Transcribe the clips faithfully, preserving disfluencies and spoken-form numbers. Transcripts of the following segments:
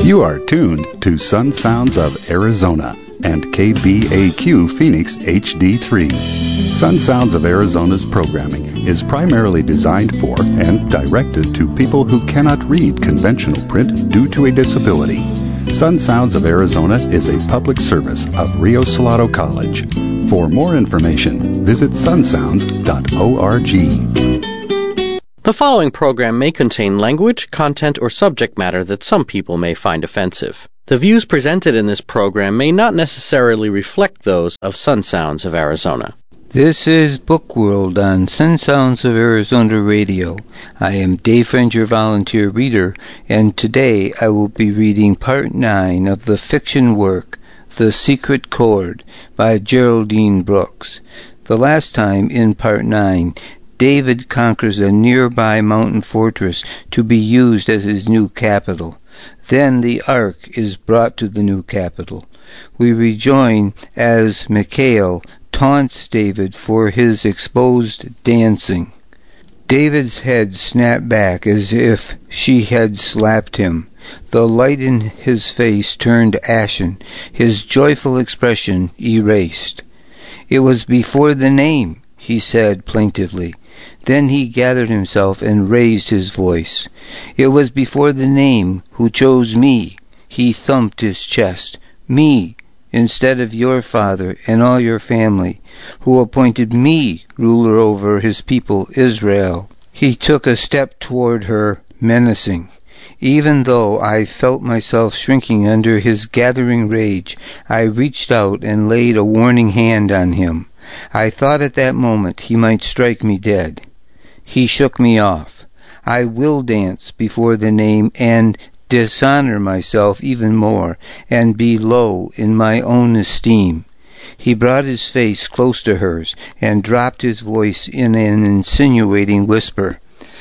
You are tuned to Sun Sounds of Arizona and K B A Q Phoenix H D three. Sun Sounds of Arizona's programming is primarily designed for and directed to people who cannot read conventional print due to a disability. Sun Sounds of Arizona is a public service of Rio Salado College. For more information, visit sun sounds dot org. The following program may contain language, content, or subject matter that some people may find offensive. The views presented in this program may not necessarily reflect those of Sun Sounds of Arizona. This is Book World on Sun Sounds of Arizona Radio. I am Dave Friend, your volunteer reader, and today I will be reading Part nine of the fiction work, The Secret Chord, by Geraldine Brooks. The last time, in Part nine, David conquers a nearby mountain fortress to be used as his new capital. Then the Ark is brought to the new capital. We rejoin as Mikhail taunts David for his exposed dancing. David's head snapped back as if she had slapped him. The light in his face turned ashen, his joyful expression erased. "It was before the name," he said plaintively. Then he gathered himself and raised his voice. "It was before the name who chose me." He thumped his chest. "Me, instead of your father and all your family, who appointed me ruler over his people Israel." He took a step toward her, menacing. Even though I felt myself shrinking under his gathering rage, I reached out and laid a warning hand on him. I thought at that moment he might strike me dead. He shook me off. "I will dance before the name and dishonor myself even more, and be low in my own esteem." He brought his face close to hers and dropped his voice in an insinuating whisper.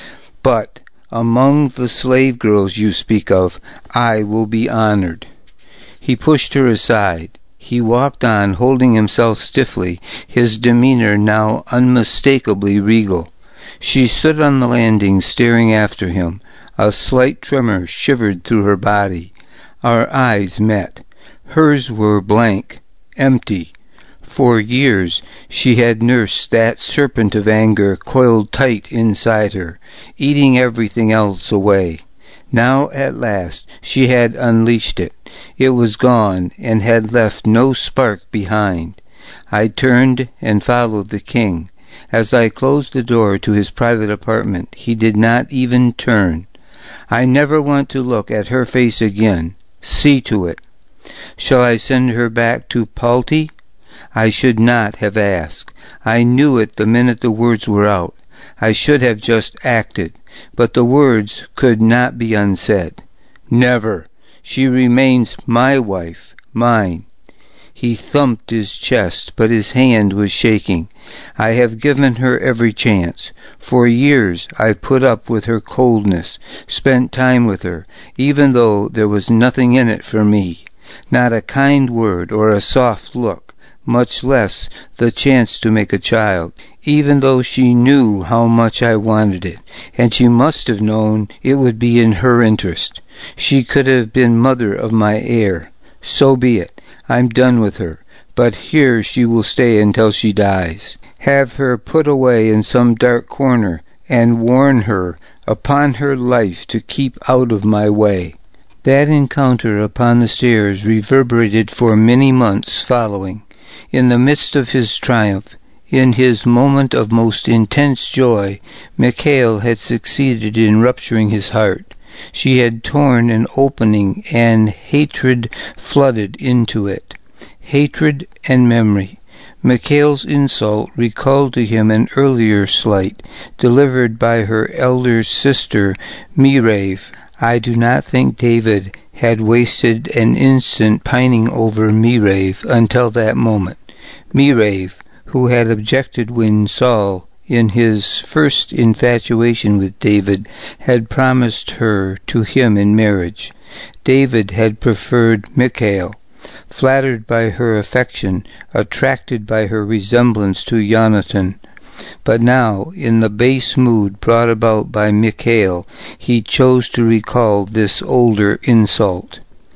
"But among the slave girls you speak of, I will be honored." He pushed her aside. He walked on, holding himself stiffly, his demeanor now unmistakably regal. She stood on the landing, staring after him. A slight tremor shivered through her body. Our eyes met. Hers were blank, empty. For years she had nursed that serpent of anger coiled tight inside her, eating everything else away. Now, at last, she had unleashed it. It was gone, and had left no spark behind. I turned and followed the king. As I closed the door to his private apartment, he did not even turn. I never want to look at her face again. See to it. Shall I send her back to Palti? I should not have asked. I knew it the minute the words were out. I should have just acted, but the words could not be unsaid. Never. She remains my wife, mine. He thumped his chest, but his hand was shaking. I have given her every chance. For years I put up with her coldness, spent time with her, even though there was nothing in it for me. Not a kind word or a soft look, much less the chance to make a child, even though she knew how much I wanted it, and she must have known it would be in her interest. She could have been mother of my heir. So be it. I'm done with her, but here she will stay until she dies. Have her put away in some dark corner, and warn her upon her life to keep out of my way. That encounter upon the stairs reverberated for many months following. In the midst of his triumph, in his moment of most intense joy, Mikhail had succeeded in rupturing his heart. She had torn an opening, and hatred flooded into it. Hatred and memory. Mikhail's insult recalled to him an earlier slight, delivered by her elder sister, Mirave. I do not think David had wasted an instant pining over Mirave until that moment. Mirave, who had objected when Saul, in his first infatuation with David, had promised her to him in marriage. David had preferred Mikhail, flattered by her affection, attracted by her resemblance to Jonathan. But now, in the base mood brought about by Mikhail, he chose to recall this older insult.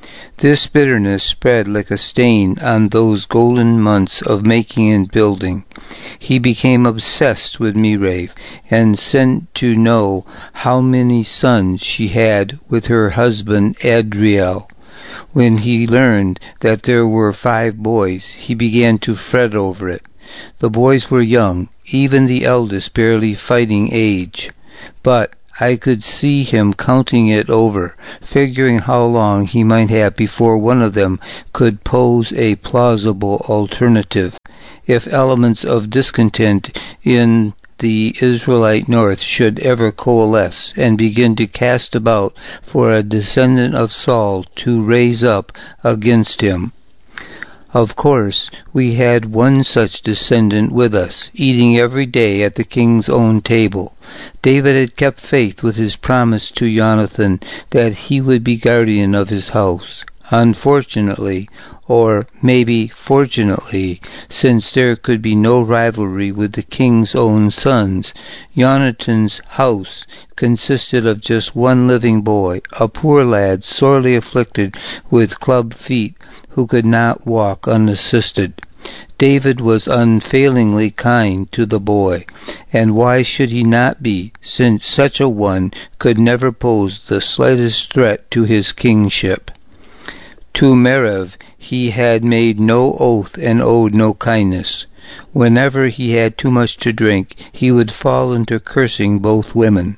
This bitterness spread like a stain on those golden months of making and building. He became obsessed with Merav, and sent to know how many sons she had with her husband Adriel. When he learned that there were five boys, he began to fret over it. The boys were young, even the eldest barely fighting age. But I could see him counting it over, figuring how long he might have before one of them could pose a plausible alternative. If elements of discontent in the Israelite North should ever coalesce and begin to cast about for a descendant of Saul to raise up against him. Of course, we had one such descendant with us, eating every day at the king's own table. David had kept faith with his promise to Jonathan that he would be guardian of his house. Unfortunately, or maybe fortunately, since there could be no rivalry with the king's own sons, Jonathan's house consisted of just one living boy, a poor lad sorely afflicted with club feet, who could not walk unassisted. David was unfailingly kind to the boy, and why should he not be, since such a one could never pose the slightest threat to his kingship? To Merav he had made no oath and owed no kindness. Whenever he had too much to drink, he would fall into cursing both women,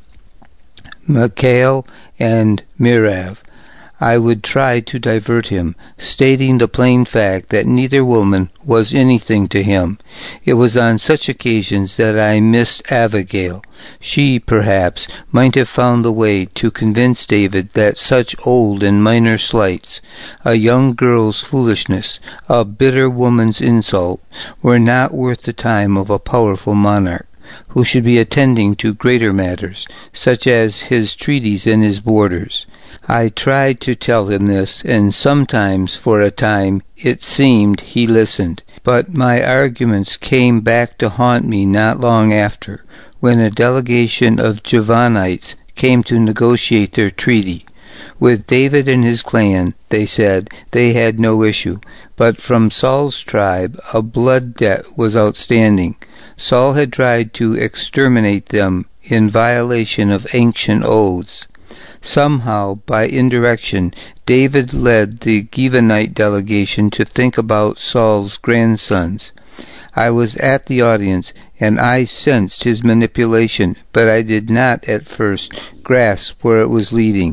Michal and Merav. I would try to divert him, stating the plain fact that neither woman was anything to him. It was on such occasions that I missed Abigail. She, perhaps, might have found the way to convince David that such old and minor slights, a young girl's foolishness, a bitter woman's insult, were not worth the time of a powerful monarch, who should be attending to greater matters, such as his treaties and his borders. I tried to tell him this, and sometimes for a time it seemed he listened. But my arguments came back to haunt me not long after, when a delegation of Javanites came to negotiate their treaty. With David and his clan, they said, they had no issue, but from Saul's tribe a blood debt was outstanding. Saul had tried to exterminate them in violation of ancient oaths. Somehow, by indirection, David led the Gibeonite delegation to think about Saul's grandsons. I was at the audience, and I sensed his manipulation, but I did not at first grasp where it was leading.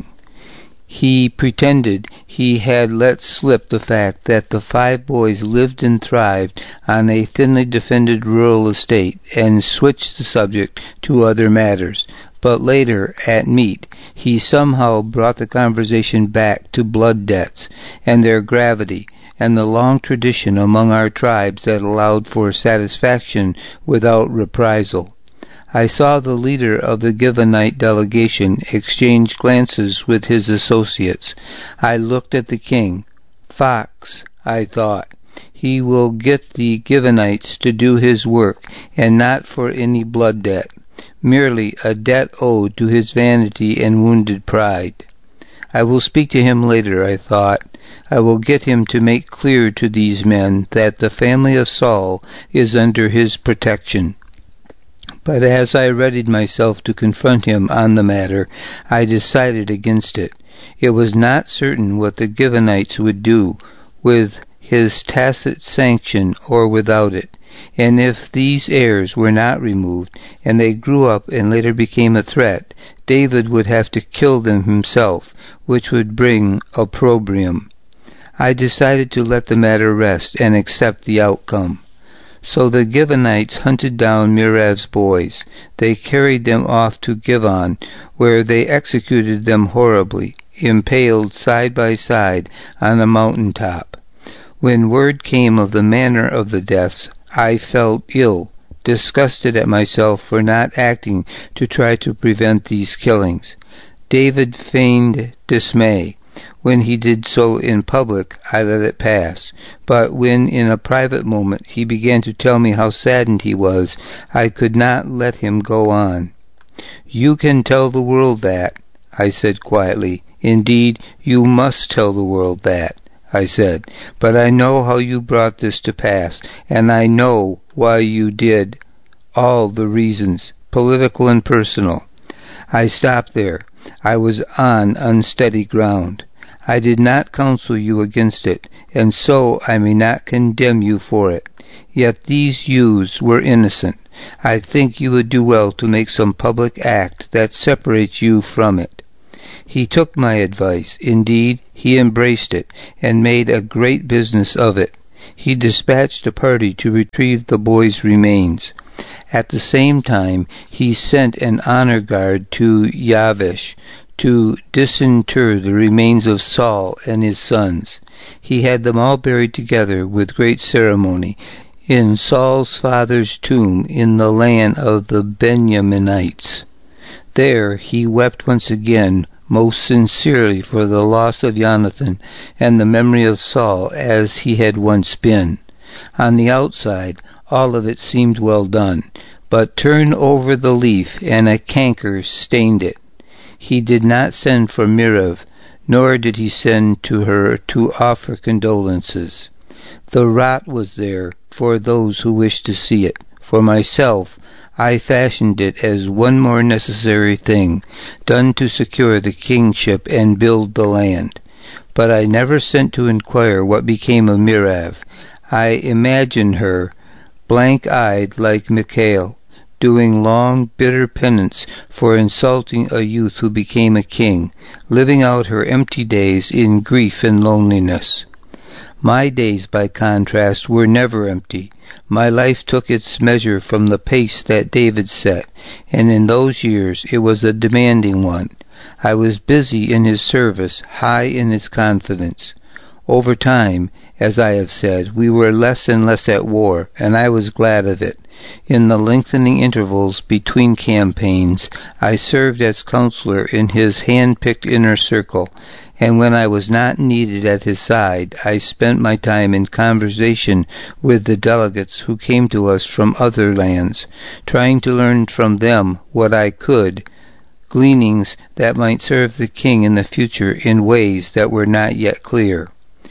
He pretended he had let slip the fact that the five boys lived and thrived on a thinly defended rural estate, and switched the subject to other matters. But later, at meat, he somehow brought the conversation back to blood debts, and their gravity, and the long tradition among our tribes that allowed for satisfaction without reprisal. I saw the leader of the Gibeonite delegation exchange glances with his associates. I looked at the king. Fox, I thought. He will get the Gibeonites to do his work, and not for any blood debt. Merely a debt owed to his vanity and wounded pride. I will speak to him later, I thought. I will get him to make clear to these men that the family of Saul is under his protection. But as I readied myself to confront him on the matter, I decided against it. It was not certain what the Gibeonites would do, with his tacit sanction or without it. And if these heirs were not removed, and they grew up and later became a threat, David would have to kill them himself, which would bring opprobrium. I decided to let the matter rest and accept the outcome. So the Gibeonites hunted down Merav's boys. They carried them off to Givon, where they executed them horribly, impaled side by side on a mountain top. When word came of the manner of the deaths, I felt ill, disgusted at myself for not acting to try to prevent these killings. David feigned dismay. When he did so in public, I let it pass. But when in a private moment he began to tell me how saddened he was, I could not let him go on. "You can tell the world that," I said quietly, Indeed, you must tell the world that, I said. But I know how you brought this to pass, and I know why you did, all the reasons, political and personal. I stopped there. I was on unsteady ground. I did not counsel you against it, and so I may not condemn you for it. Yet these youths were innocent. I think you would do well to make some public act that separates you from it. He took my advice. Indeed, he embraced it, and made a great business of it. He dispatched a party to retrieve the boy's remains. At the same time, he sent an honor guard to Yavesh to disinter the remains of Saul and his sons. He had them all buried together with great ceremony in Saul's father's tomb in the land of the Benjaminites. There he wept once again most sincerely for the loss of Jonathan and the memory of Saul as he had once been. On the outside, all of it seemed well done, but turn over the leaf and a canker stained it. He did not send for Miriam, nor did he send to her to offer condolences. The rot was there for those who wished to see it. For myself, I fashioned it as one more necessary thing, done to secure the kingship and build the land. But I never sent to inquire what became of Miriam. I imagined her, blank-eyed like Michal, doing long, bitter penance for insulting a youth who became a king, living out her empty days in grief and loneliness. My days, by contrast, were never empty. My life took its measure from the pace that David set, and in those years it was a demanding one. I was busy in his service, high in his confidence. Over time, as I have said, we were less and less at war, and I was glad of it. In the lengthening intervals between campaigns, I served as counselor in his hand-picked inner circle, and when I was not needed at his side, I spent my time in conversation with the delegates who came to us from other lands, trying to learn from them what I could, gleanings that might serve the king in the future in ways that were not yet clear.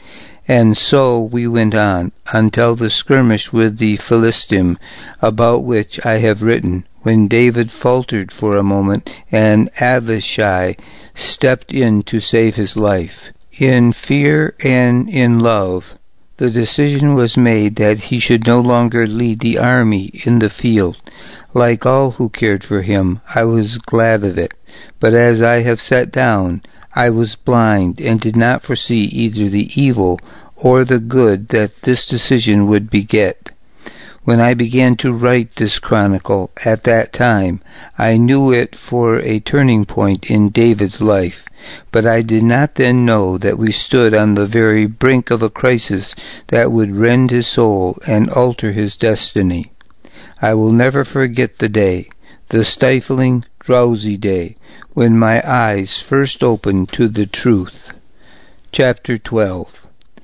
And so we went on, until the skirmish with the Philistine, about which I have written, when David faltered for a moment, and Abishai stepped in to save his life. In fear and in love, the decision was made that he should no longer lead the army in the field. Like all who cared for him, I was glad of it. But as I have set down, I was blind and did not foresee either the evil or the good that this decision would beget. When I began to write this chronicle at that time, I knew it for a turning point in David's life, but I did not then know that we stood on the very brink of a crisis that would rend his soul and alter his destiny. I will never forget the day, the stifling, drowsy day, when my eyes first opened to the truth. Chapter twelve.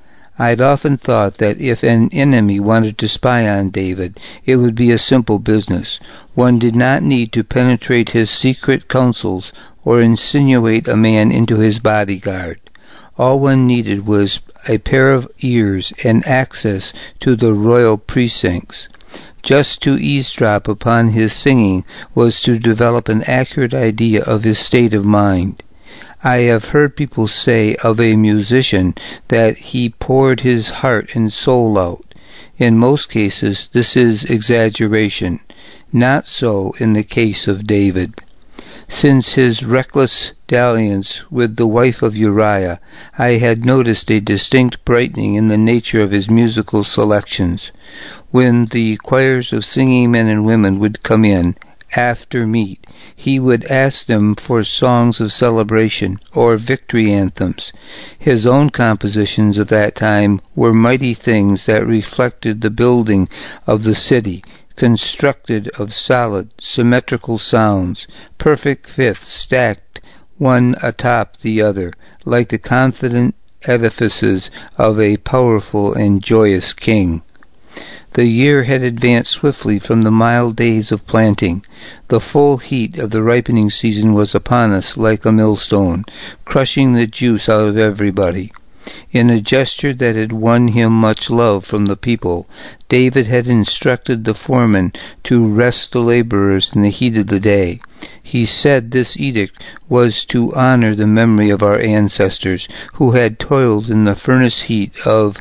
I'd often thought that if an enemy wanted to spy on David, it would be a simple business. One did not need to penetrate his secret counsels or insinuate a man into his bodyguard. All one needed was a pair of ears and access to the royal precincts. Just to eavesdrop upon his singing was to develop an accurate idea of his state of mind. I have heard people say of a musician that he poured his heart and soul out. In most cases, this is exaggeration. Not so in the case of David. Since his reckless dalliance with the wife of Uriah, I had noticed a distinct brightening in the nature of his musical selections. When the choirs of singing men and women would come in, after meat, he would ask them for songs of celebration or victory anthems. His own compositions of that time were mighty things that reflected the building of the city, constructed of solid, symmetrical sounds, perfect fifths stacked one atop the other, like the confident edifices of a powerful and joyous king. The year had advanced swiftly from the mild days of planting. The full heat of the ripening season was upon us like a millstone, crushing the juice out of everybody. In a gesture that had won him much love from the people, David had instructed the foreman to rest the laborers in the heat of the day. He said this edict was to honor the memory of our ancestors who had toiled in the furnace heat of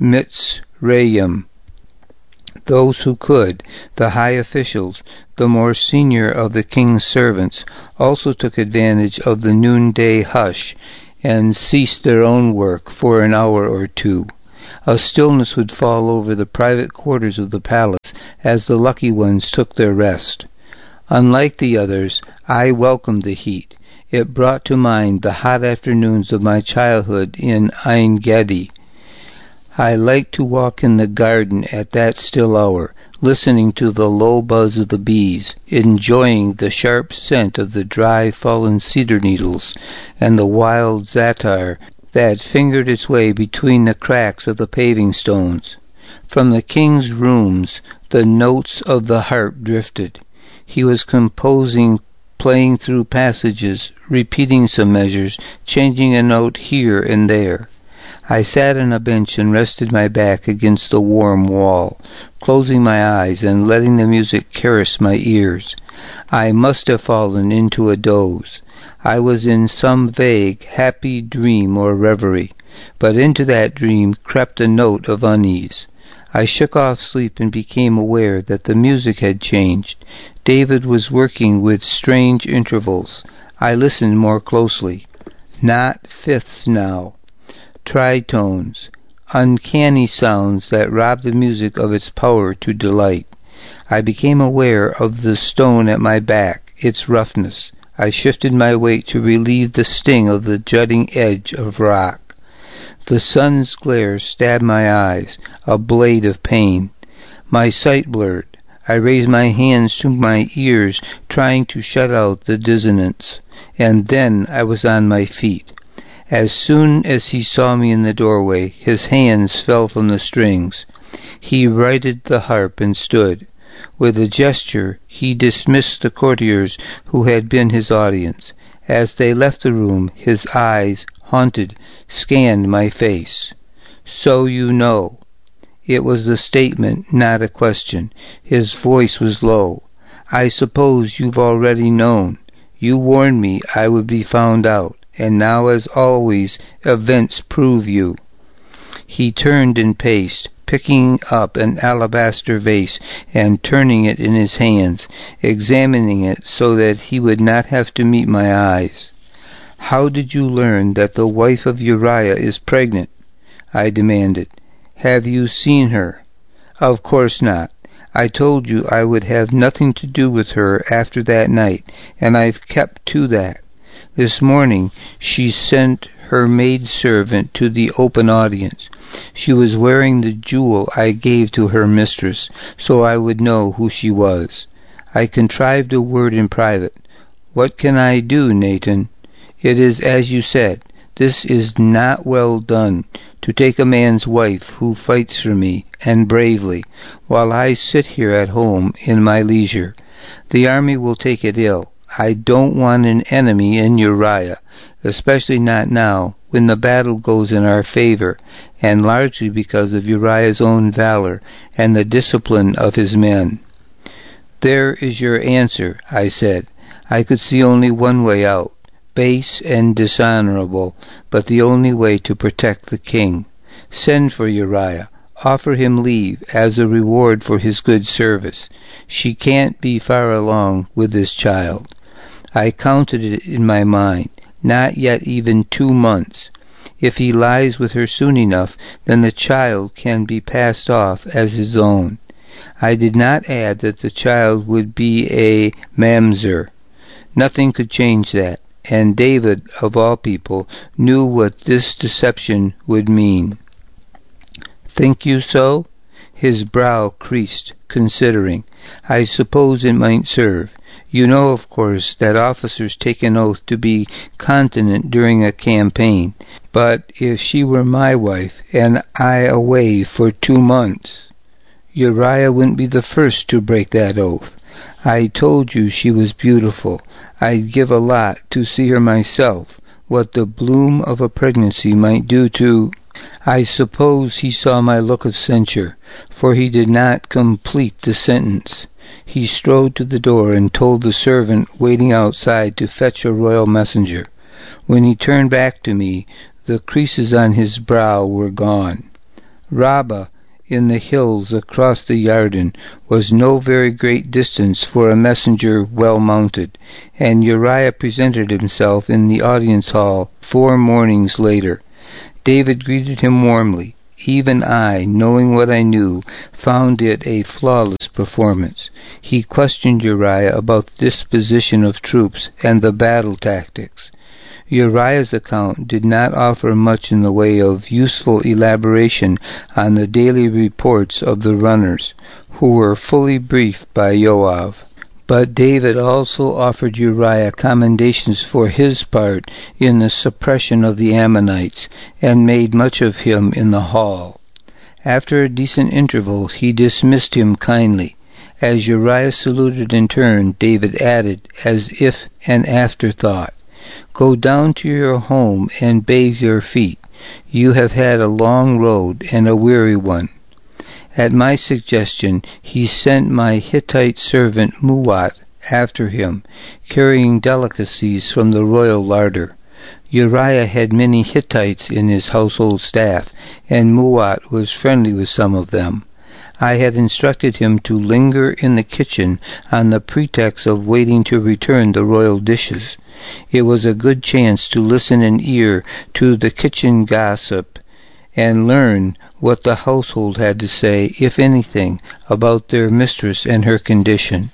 Mitzrayim. Those who could, the high officials, the more senior of the king's servants, also took advantage of the noonday hush and ceased their own work for an hour or two. A stillness would fall over the private quarters of the palace as the lucky ones took their rest. Unlike the others, I welcomed the heat. It brought to mind the hot afternoons of my childhood in Ein Gedi. I liked to walk in the garden at that still hour, listening to the low buzz of the bees, enjoying the sharp scent of the dry fallen cedar needles, and the wild zatar that fingered its way between the cracks of the paving stones. From the king's rooms the notes of the harp drifted. He was composing, playing through passages, repeating some measures, changing a note here and there. I sat on a bench and rested my back against the warm wall, closing my eyes and letting the music caress my ears. I must have fallen into a doze. I was in some vague, happy dream or reverie, but into that dream crept a note of unease. I shook off sleep and became aware that the music had changed. David was working with strange intervals. I listened more closely. Not fifths now. Tritones, uncanny sounds that robbed the music of its power to delight. I became aware of the stone at my back, its roughness. I shifted my weight to relieve the sting of the jutting edge of rock. The sun's glare stabbed my eyes, a blade of pain. My sight blurred. I raised my hands to my ears, trying to shut out the dissonance, and then I was on my feet. As soon as he saw me in the doorway, his hands fell from the strings. He righted the harp and stood. With a gesture, he dismissed the courtiers who had been his audience. As they left the room, his eyes, haunted, scanned my face. "So you know." It was a statement, not a question. His voice was low. "I suppose you've already known. You warned me I would be found out. And now, as always, events prove you." He turned and paced, picking up an alabaster vase and turning it in his hands, examining it so that he would not have to meet my eyes. "How did you learn that the wife of Uriah is pregnant?" I demanded. "Have you seen her?" "Of course not. I told you I would have nothing to do with her after that night, and I've kept to that. This morning she sent her maidservant to the open audience. She was wearing the jewel I gave to her mistress, so I would know who she was. I contrived a word in private. What can I do, Nathan? It is as you said. This is not well done, to take a man's wife who fights for me, and bravely, while I sit here at home in my leisure. The army will take it ill. I don't want an enemy in Uriah, especially not now, when the battle goes in our favor, and largely because of Uriah's own valor and the discipline of his men." "There is your answer," I said. I could see only one way out, base and dishonorable, but the only way to protect the king. Send for Uriah. Offer him leave as a reward for his good service. She can't be far along with this child. I counted it in my mind. Not yet even two months. If he lies with her soon enough, then the child can be passed off as his own. I did not add that the child would be a mamzer. Nothing could change that, and David, of all people, knew what this deception would mean. "Think you so?" His brow creased, considering. "I suppose it might serve. You know, of course, that officers take an oath to be continent during a campaign. But if she were my wife, and I away for two months... Uriah wouldn't be the first to break that oath. I told you she was beautiful. I'd give a lot to see her myself, what the bloom of a pregnancy might do to—" I suppose he saw my look of censure, for he did not complete the sentence. He strode to the door and told the servant waiting outside to fetch a royal messenger. When he turned back to me, the creases on his brow were gone. Rabbah, in the hills across the Yarden, was no very great distance for a messenger well mounted, and Uriah presented himself in the audience hall four mornings later. David greeted him warmly. Even I, knowing what I knew, found it a flawless performance. He questioned Uriah about the disposition of troops and the battle tactics. Uriah's account did not offer much in the way of useful elaboration on the daily reports of the runners, who were fully briefed by Joab. But David also offered Uriah commendations for his part in the suppression of the Ammonites, and made much of him in the hall. After a decent interval, he dismissed him kindly. As Uriah saluted in turn, David added, as if an afterthought, "Go down to your home and bathe your feet. You have had a long road and a weary one." At my suggestion, he sent my Hittite servant Muat after him, carrying delicacies from the royal larder. Uriah had many Hittites in his household staff, and Muat was friendly with some of them. I had instructed him to linger in the kitchen on the pretext of waiting to return the royal dishes. It was a good chance to listen an ear to the kitchen gossip and learn what the household had to say, if anything, about their mistress and her condition.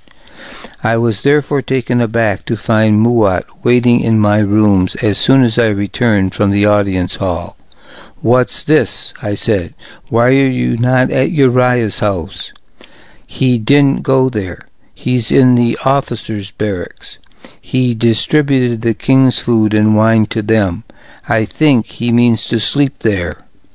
I was therefore taken aback to find Muat waiting in my rooms as soon as I returned from the audience hall. "What's this?" I said. "Why are you not at Uriah's house?" "He didn't go there. He's in the officers' barracks. He distributed the king's food and wine to them. I think he means to sleep there."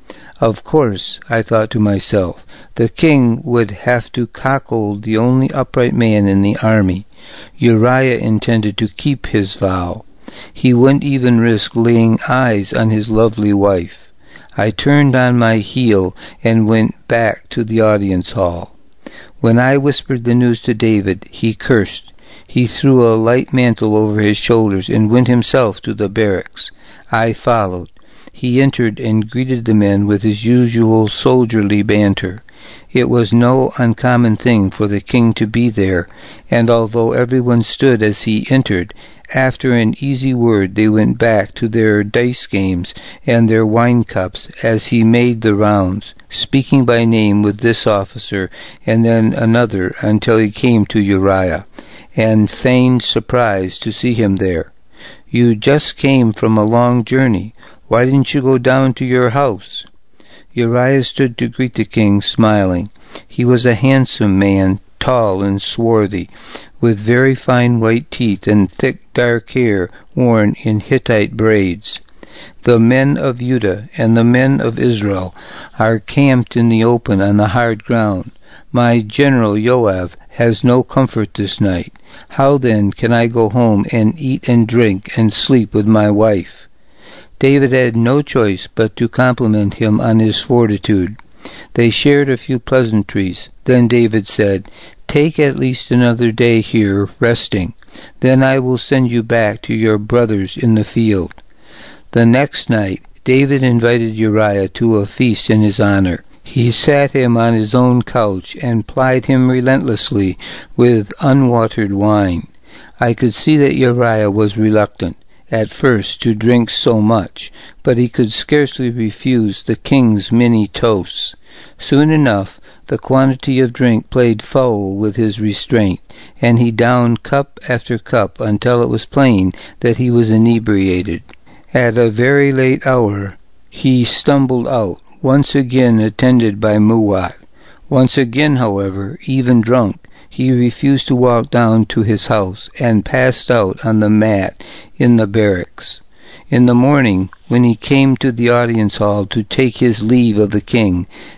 Of course, I thought to myself, the king would have to cuckold the only upright man in the army. Uriah intended to keep his vow. He wouldn't even risk laying eyes on his lovely wife. I turned on my heel and went back to the audience hall. When I whispered the news to David, he cursed. He threw a light mantle over his shoulders and went himself to the barracks. I followed. He entered and greeted the men with his usual soldierly banter. It was no uncommon thing for the king to be there, and although everyone stood as he entered, after an easy word they went back to their dice games and their wine cups as he made the rounds, speaking by name with this officer and then another until he came to Uriah, and feigned surprise to see him there. "You just came from a long journey. Why didn't you go down to your house?" Uriah stood to greet the king, smiling. He was a handsome man, tall and swarthy, with very fine white teeth and thick dark hair worn in Hittite braids. "The men of Judah and the men of Israel are camped in the open on the hard ground. My general Joab has no comfort this night. How then can I go home and eat and drink and sleep with my wife?" David had no choice but to compliment him on his fortitude. They shared a few pleasantries. Then David said, "Take at least another day here, resting. Then I will send you back to your brothers in the field." The next night, David invited Uriah to a feast in his honor. He sat him on his own couch and plied him relentlessly with unwatered wine. I could see that Uriah was reluctant at first to drink so much, but he could scarcely refuse the king's many toasts. Soon enough, the quantity of drink played foul with his restraint, and he downed cup after cup until it was plain that he was inebriated. At a very late hour, he stumbled out, once again attended by Muat. Once again, however, even drunk, he refused to walk down to his house, and passed out on the mat in the barracks. In the morning, when he came to the audience hall to take his leave of the king,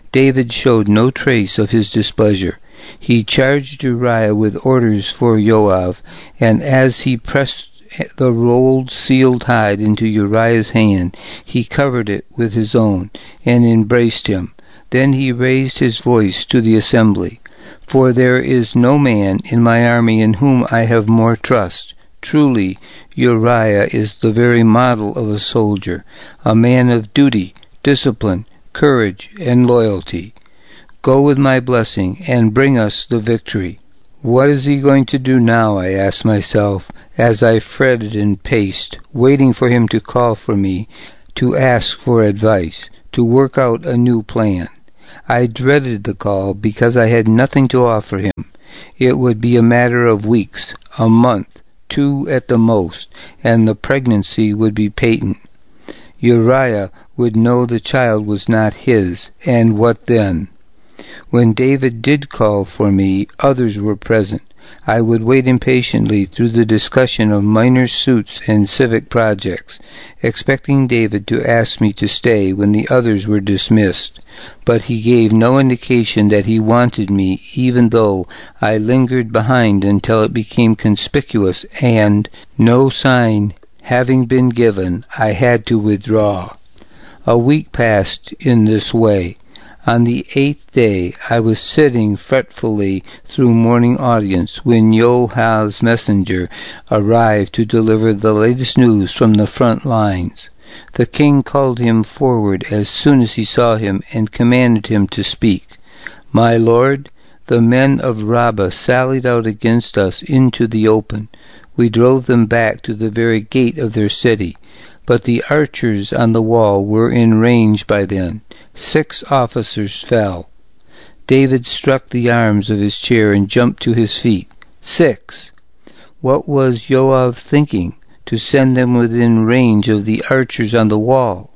David showed no trace of his displeasure. He charged Uriah with orders for Joab, and as he pressed the rolled, sealed hide into Uriah's hand, he covered it with his own, and embraced him. Then he raised his voice to the assembly. For there is no man in my army in whom I have more trust. Truly, Uriah is the very model of a soldier, a man of duty, discipline, courage, and loyalty. Go with my blessing, and bring us the victory. What is he going to do now, I asked myself, as I fretted and paced, waiting for him to call for me, to ask for advice, to work out a new plan. I dreaded the call because I had nothing to offer him. It would be a matter of weeks, a month, two at the most, and the pregnancy would be patent. Uriah would know the child was not his, and what then? When David did call for me, others were present. I would wait impatiently through the discussion of minor suits and civic projects, expecting David to ask me to stay when the others were dismissed. But he gave no indication that he wanted me, even though I lingered behind until it became conspicuous, and, no sign having been given, I had to withdraw. A week passed in this way. On the eighth day I was sitting fretfully through morning audience when Joab's messenger arrived to deliver the latest news from the front lines. The king called him forward as soon as he saw him and commanded him to speak. My lord, the men of Rabbah sallied out against us into the open. We drove them back to the very gate of their city. But the archers on the wall were in range by then. Six officers fell. David struck the arms of his chair and jumped to his feet. Six! What was Joab thinking, to send them within range of the archers on the wall?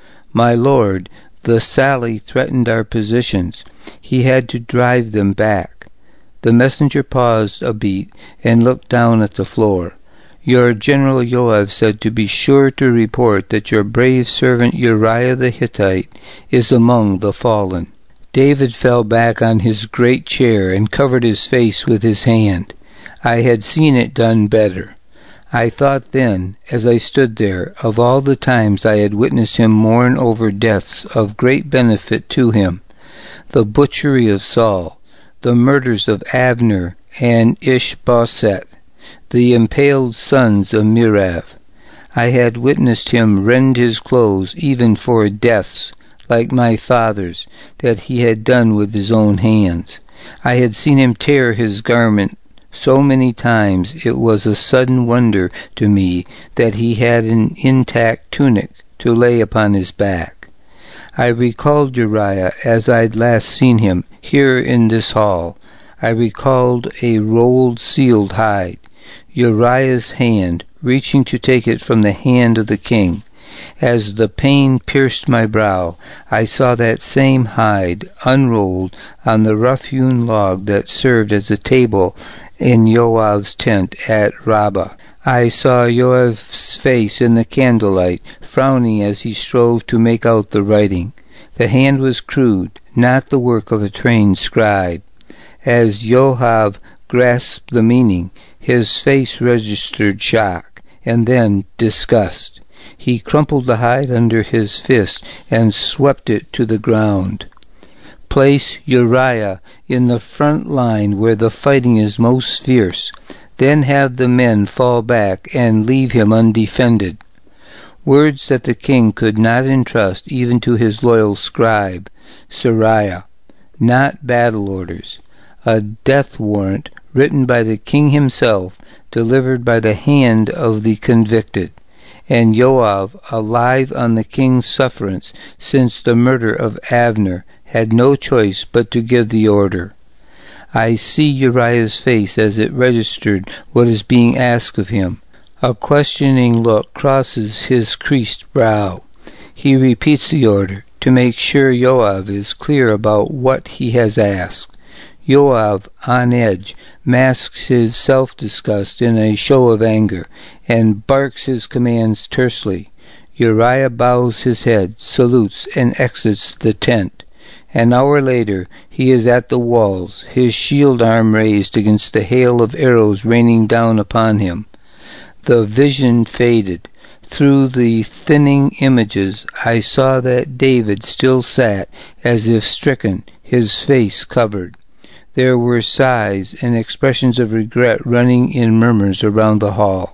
My lord, the sally threatened our positions. He had to drive them back. The messenger paused a beat and looked down at the floor. Your General Joab said to be sure to report that your brave servant Uriah the Hittite is among the fallen. David fell back on his great chair and covered his face with his hand. I had seen it done better. I thought then, as I stood there, of all the times I had witnessed him mourn over deaths of great benefit to him. The butchery of Saul, the murders of Abner and Ishbosheth, the impaled sons of Merav. I had witnessed him rend his clothes even for deaths, like my father's, that he had done with his own hands. I had seen him tear his garment so many times it was a sudden wonder to me that he had an intact tunic to lay upon his back. I recalled Uriah as I'd last seen him, here in this hall. I recalled a rolled, sealed hide. Uriah's hand, reaching to take it from the hand of the king. As the pain pierced my brow, I saw that same hide unrolled on the rough-hewn log that served as a table in Joab's tent at Rabbah. I saw Joab's face in the candlelight, frowning as he strove to make out the writing. The hand was crude, not the work of a trained scribe. As Joab grasped the meaning, his face registered shock, and then disgust. He crumpled the hide under his fist and swept it to the ground. Place Uriah in the front line where the fighting is most fierce. Then have the men fall back and leave him undefended. Words that the king could not entrust even to his loyal scribe, Seraiah. Not battle orders. A death warrant written by the king himself, delivered by the hand of the convicted, and Joab, alive on the king's sufferance since the murder of Abner, had no choice but to give the order. I see Uriah's face as it registered what is being asked of him. A questioning look crosses his creased brow. He repeats the order, to make sure Joab is clear about what he has asked. Joab, on edge, masks his self-disgust in a show of anger, and barks his commands tersely. Uriah bows his head, salutes, and exits the tent. An hour later, he is at the walls, his shield arm raised against the hail of arrows raining down upon him. The vision faded. Through the thinning images, I saw that David still sat, as if stricken, his face covered. There were sighs and expressions of regret running in murmurs around the hall.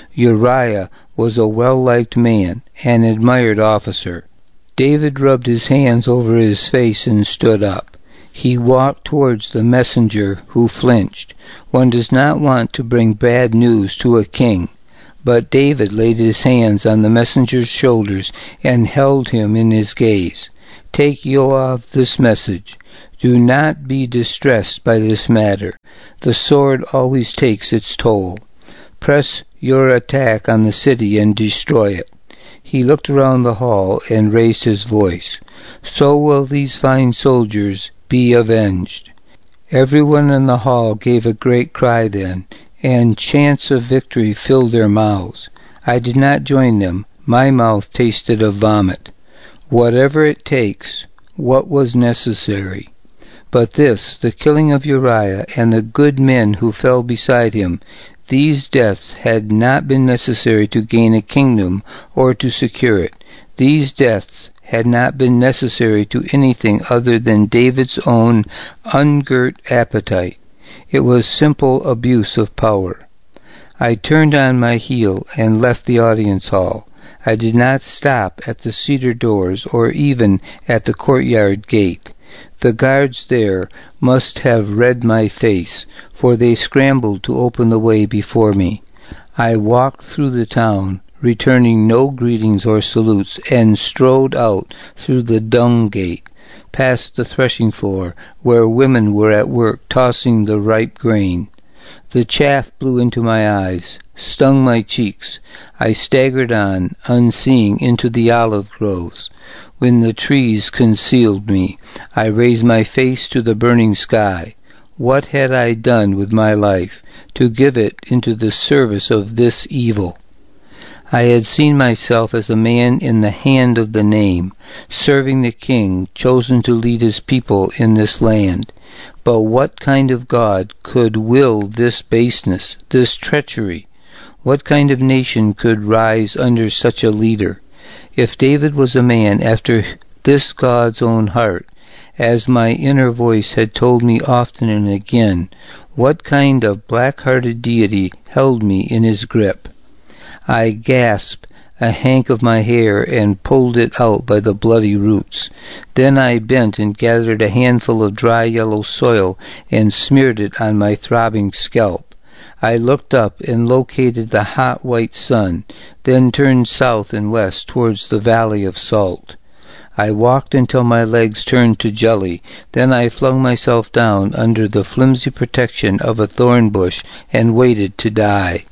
Uriah was a well-liked man, an admired officer. David rubbed his hands over his face and stood up. He walked towards the messenger, who flinched. One does not want to bring bad news to a king. But David laid his hands on the messenger's shoulders and held him in his gaze. Take Yoav this message. Do not be distressed by this matter. The sword always takes its toll. Press your attack on the city and destroy it. He looked around the hall and raised his voice. So will these fine soldiers be avenged. Everyone in the hall gave a great cry then, and chants of victory filled their mouths. I did not join them. My mouth tasted of vomit. Whatever it takes, what was necessary. But this, the killing of Uriah and the good men who fell beside him, these deaths had not been necessary to gain a kingdom or to secure it. These deaths had not been necessary to anything other than David's own ungirt appetite. It was simple abuse of power. I turned on my heel and left the audience hall. I did not stop at the cedar doors or even at the courtyard gate. The guards there must have read my face, for they scrambled to open the way before me. I walked through the town, returning no greetings or salutes, and strode out through the dung gate, past the threshing floor, where women were at work tossing the ripe grain. The chaff blew into my eyes, stung my cheeks. I staggered on, unseeing, into the olive groves. When the trees concealed me, I raised my face to the burning sky. What had I done with my life to give it into the service of this evil? I had seen myself as a man in the hand of the name, serving the king chosen to lead his people in this land. But what kind of God could will this baseness, this treachery? What kind of nation could rise under such a leader? If David was a man after this God's own heart, as my inner voice had told me often and again, what kind of black-hearted deity held me in his grip? I gasped a hank of my hair and pulled it out by the bloody roots. Then I bent and gathered a handful of dry yellow soil and smeared it on my throbbing scalp. I looked up and located the hot white sun, then turned south and west towards the valley of salt. I walked until my legs turned to jelly. Then I flung myself down under the flimsy protection of a thorn bush and waited to die.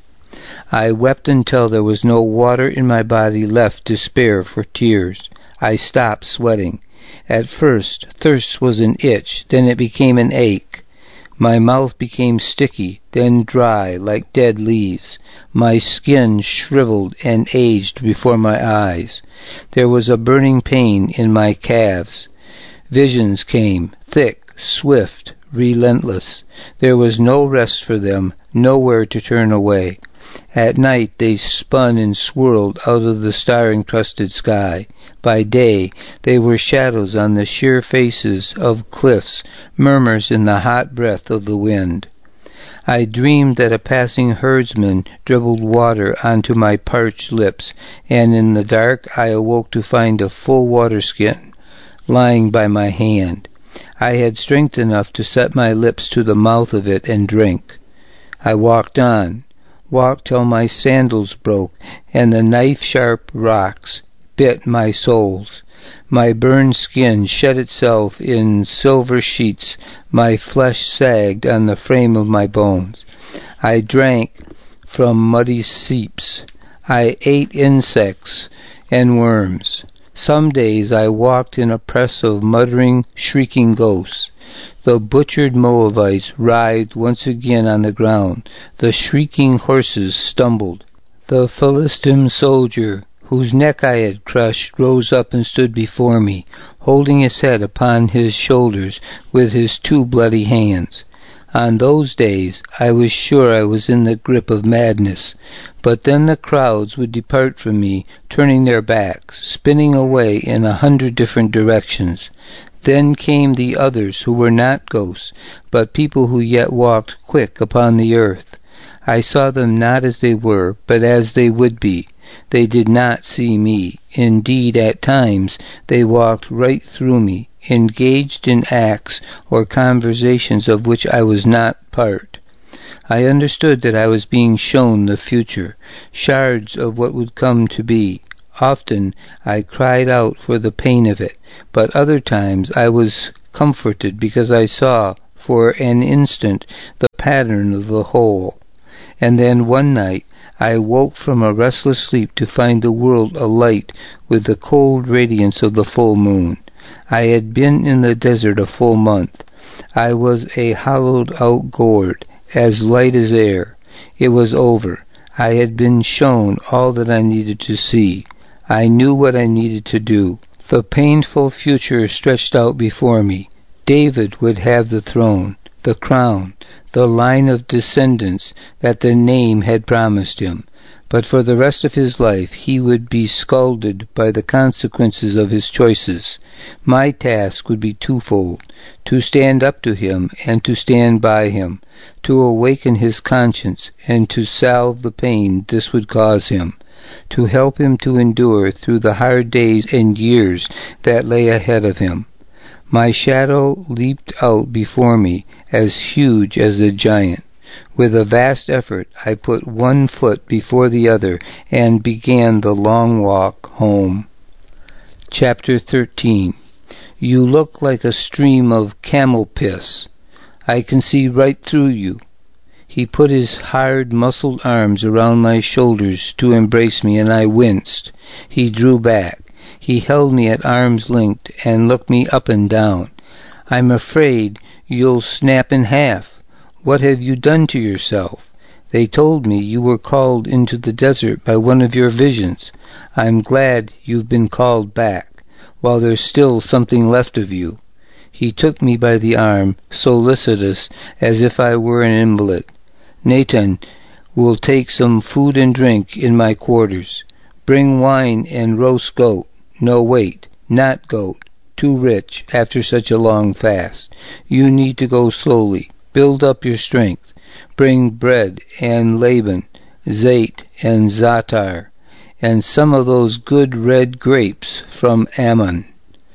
I wept until there was no water in my body left to spare for tears. I stopped sweating. At first, thirst was an itch, then it became an ache. My mouth became sticky, then dry like dead leaves. My skin shriveled and aged before my eyes. There was a burning pain in my calves. Visions came, thick, swift, relentless. There was no rest for them, nowhere to turn away. At night they spun and swirled out of the star-encrusted sky. By day they were shadows on the sheer faces of cliffs, murmurs in the hot breath of the wind. I dreamed that a passing herdsman dribbled water onto my parched lips, and in the dark I awoke to find a full water skin lying by my hand. I had strength enough to set my lips to the mouth of it and drink. I walked on. Walked till my sandals broke, and the knife-sharp rocks bit my soles. My burned skin shed itself in silver sheets. My flesh sagged on the frame of my bones. I drank from muddy seeps. I ate insects and worms. Some days I walked in a press of muttering, shrieking ghosts. The butchered Moabites writhed once again on the ground. The shrieking horses stumbled. The Philistine soldier, whose neck I had crushed, rose up and stood before me, holding his head upon his shoulders with his two bloody hands. On those days I was sure I was in the grip of madness, but then the crowds would depart from me, turning their backs, spinning away in a hundred different directions. Then came the others who were not ghosts, but people who yet walked quick upon the earth. I saw them not as they were, but as they would be. They did not see me. Indeed, at times they walked right through me, engaged in acts or conversations of which I was not part. I understood that I was being shown the future, shards of what would come to be. Often I cried out for the pain of it, but other times I was comforted because I saw, for an instant, the pattern of the whole. And then one night I woke from a restless sleep to find the world alight with the cold radiance of the full moon. I had been in the desert a full month. I was a hollowed-out gourd, as light as air. It was over. I had been shown all that I needed to see. I knew what I needed to do. The painful future stretched out before me. David would have the throne, the crown, the line of descendants that the name had promised him. But for the rest of his life he would be scalded by the consequences of his choices. My task would be twofold: to stand up to him and to stand by him, to awaken his conscience and to salve the pain this would cause him, to help him to endure through the hard days and years that lay ahead of him. My shadow leaped out before me as huge as a giant. With a vast effort I put one foot before the other and began the long walk home. Chapter thirteen. You look like a stream of camel piss. I can see right through you. He put his hard, muscled arms around my shoulders to embrace me, and I winced. He drew back. He held me at arm's length and looked me up and down. I'm afraid you'll snap in half. What have you done to yourself? They told me you were called into the desert by one of your visions. I'm glad you've been called back, while there's still something left of you. He took me by the arm, solicitous, as if I were an invalid. Nathan will take some food and drink in my quarters. Bring wine and roast goat. No, wait, not goat. Too rich after such a long fast. You need to go slowly. Build up your strength. Bring bread and Laban, zait and za'atar, and some of those good red grapes from Ammon.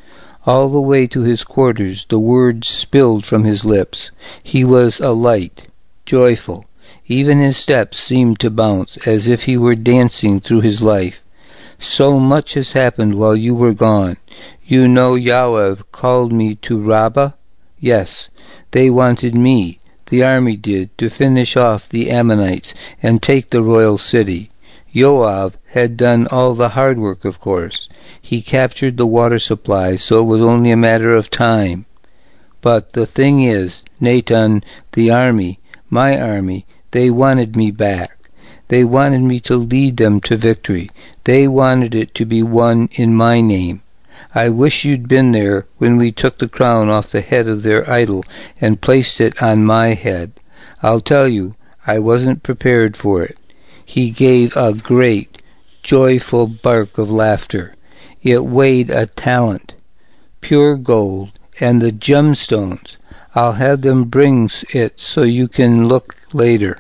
All the way to his quarters the words spilled from his lips. He was alight, joyful. Even his steps seemed to bounce, as if he were dancing through his life. So much has happened while you were gone. You know Yoav called me to Rabbah? Yes, they wanted me, the army did, to finish off the Ammonites and take the royal city. Yoav had done all the hard work, of course. He captured the water supply, so it was only a matter of time. But the thing is, Nathan, the army, my army, they wanted me back. They wanted me to lead them to victory. They wanted it to be won in my name. I wish you'd been there when we took the crown off the head of their idol and placed it on my head. I'll tell you, I wasn't prepared for it. He gave a great, joyful bark of laughter. It weighed a talent, pure gold, and the gemstones. I'll have them bring it so you can look later.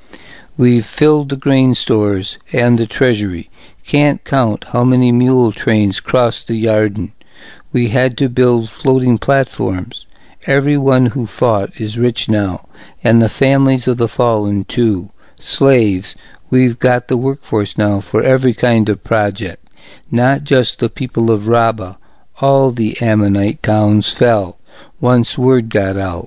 We've filled the grain stores and the treasury. Can't count how many mule trains crossed the Yarden. We had to build floating platforms. Everyone who fought is rich now, and the families of the fallen too. Slaves, we've got the workforce now for every kind of project. Not just the people of Rabbah. All the Ammonite towns fell once word got out.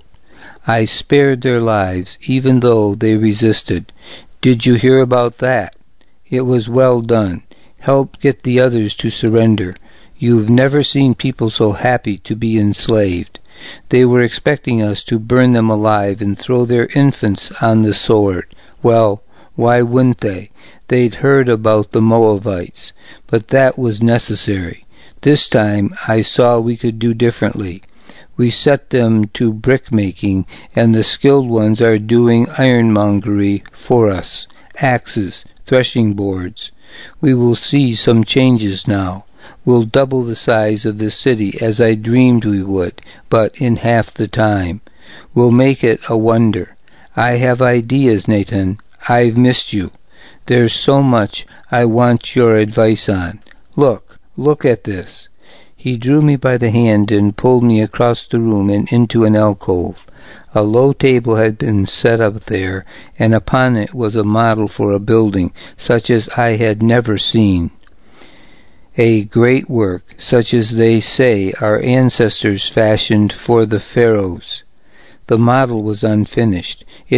I spared their lives, even though they resisted. Did you hear about that? It was well done. Helped get the others to surrender. You've never seen people so happy to be enslaved. They were expecting us to burn them alive and throw their infants on the sword. Well, why wouldn't they? They'd heard about the Moabites, but that was necessary. This time I saw we could do differently. We set them to brick-making, and the skilled ones are doing ironmongery for us, axes, threshing boards. We will see some changes now. We'll double the size of the city as I dreamed we would, but in half the time. We'll make it a wonder. I have ideas, Nathan. I've missed you. There's so much I want your advice on. Look, look at this. He drew me by the hand and pulled me across the room and into an alcove. A low table had been set up there, and upon it was a model for a building, such as I had never seen. A great work, such as they say our ancestors fashioned for the pharaohs. The model was unfinished. It